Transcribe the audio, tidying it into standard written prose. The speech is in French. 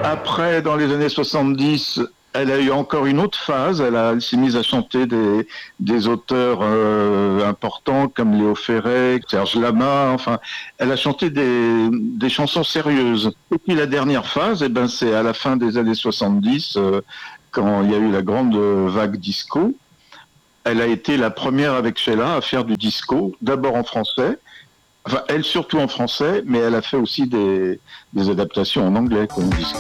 Après, dans les années 70, elle a eu encore une autre phase. Elle s'est mise à chanter des auteurs importants comme Léo Ferré, Serge Lama. Enfin, elle a chanté des chansons sérieuses. Et puis la dernière phase, eh ben, c'est à la fin des années 70, quand il y a eu la grande vague disco. Elle a été la première avec Sheila à faire du disco, d'abord en français. Enfin, elle surtout en français, mais elle a fait aussi des adaptations en anglais, comme disco.